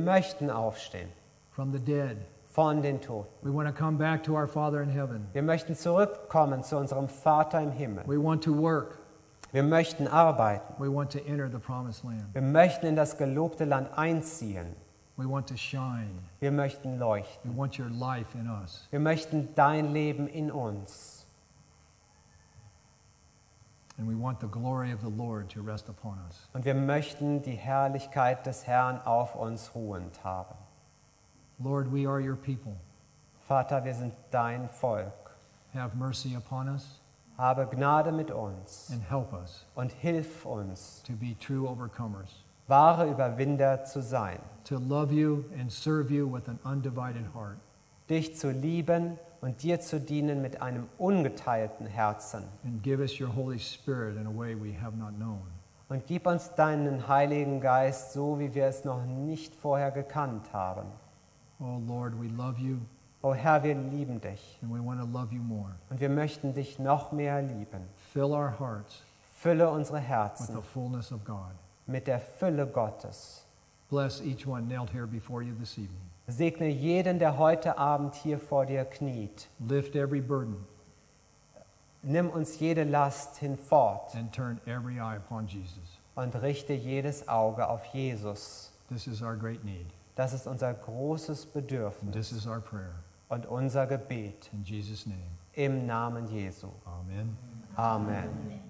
möchten aufstehen from the dead. von den Toten. We want to come back to our Father in heaven. Wir möchten zurückkommen zu unserem Vater im Himmel. We want to work. Wir möchten arbeiten. We want to enter the promised land. Wir möchten in das gelobte Land einziehen. We want to shine. Wir möchten leuchten. We want your life in us. Wir möchten dein Leben in uns. And we want the glory of the Lord to rest upon us. Und wir möchten die Herrlichkeit des Herrn auf uns ruhend haben. Lord, we are your people. Vater, wir sind dein Volk. Have mercy upon us Habe Gnade mit uns and help us und hilf uns, to be true overcomers, wahre Überwinder zu sein, to love you and serve you with an undivided heart, dich zu lieben und dir zu dienen mit einem ungeteilten Herzen. and give us your Holy Spirit in a way we have not known. Und gib uns deinen Heiligen Geist, so wie wir es noch nicht vorher gekannt haben. Oh Lord, we love you O Herr, wir lieben dich and we want to love you more. und wir möchten dich noch mehr lieben. Fill our hearts Fülle unsere with the Herzen fullness of God. mit der Fülle Gottes. Bless each one knelt here before you this evening. Segne jeden, der heute Abend hier vor dir kniet. Lift every burden Nimm uns jede Last hinfort and turn every eye upon Jesus. und richte jedes Auge auf Jesus. This is our great need. Das ist unser großes And Bedürfnis this is our prayer. und unser Gebet In Jesus' name, im Namen Jesu. amen. Amen.